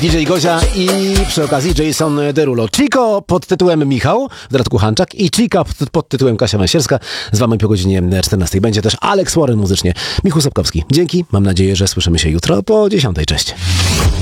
DJ Gozia i przy okazji Jason Derulo. Chico pod tytułem Michał, w dodatku Hanczak, i Chica pod tytułem Kasia Węsierska. Z wami po godzinie 14. Będzie też Alex Warren muzycznie. Michał Sapkowski. Dzięki. Mam nadzieję, że słyszymy się jutro po 10. Cześć.